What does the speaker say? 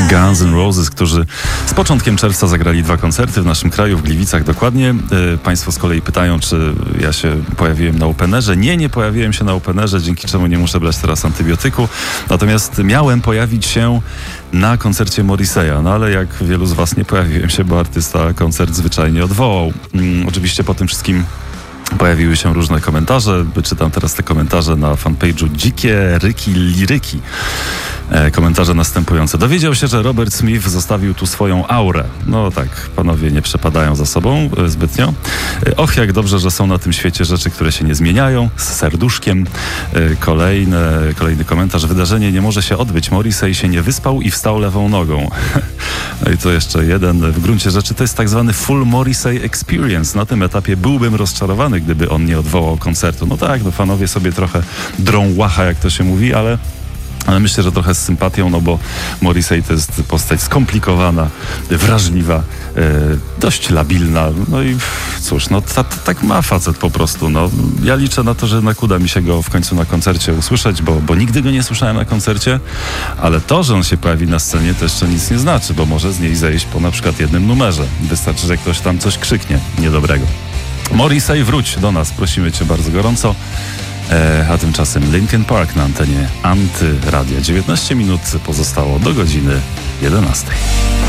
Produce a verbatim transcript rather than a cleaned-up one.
Guns N' Roses, którzy z początkiem czerwca zagrali dwa koncerty w naszym kraju, w Gliwicach dokładnie. E, państwo z kolei pytają, czy ja się pojawiłem na openerze. Nie, nie pojawiłem się na openerze, dzięki czemu nie muszę brać teraz antybiotyku. Natomiast miałem pojawić się na koncercie Morrissey'a, no ale jak wielu z was nie pojawiłem się, bo artysta koncert zwyczajnie odwołał. Mm, oczywiście po tym wszystkim pojawiły się różne komentarze. Czytam teraz te komentarze na fanpage'u Dzikie Ryki Liryki. E, komentarze następujące. Dowiedział się, że Robert Smith zostawił tu swoją aurę. No tak, panowie nie przepadają za sobą e, zbytnio. E, och, jak dobrze, że są na tym świecie rzeczy, które się nie zmieniają. Z serduszkiem. E, kolejne, kolejny komentarz. Wydarzenie nie może się odbyć. Morrissey się nie wyspał i wstał lewą nogą. No i to jeszcze jeden. W gruncie rzeczy to jest tak zwany full Morrissey experience. Na tym etapie byłbym rozczarowany, gdyby on nie odwołał koncertu. No tak, no fanowie sobie trochę drą łacha, jak to się mówi, ale Ale myślę, że trochę z sympatią, no bo Morrissey to jest postać skomplikowana, wrażliwa, e, dość labilna. No i cóż, no ta, ta, tak ma facet po prostu. No. Ja liczę na to, że jednak uda mi się go w końcu na koncercie usłyszeć, bo, bo nigdy go nie słyszałem na koncercie, ale to, że on się pojawi na scenie, to jeszcze nic nie znaczy, bo może z niej zejść po na przykład jednym numerze. Wystarczy, że ktoś tam coś krzyknie niedobrego. Morrissey, wróć do nas, prosimy cię bardzo gorąco. E, a tymczasem Linkin Park na antenie Antyradia. dziewiętnaście minut pozostało do godziny jedenastej.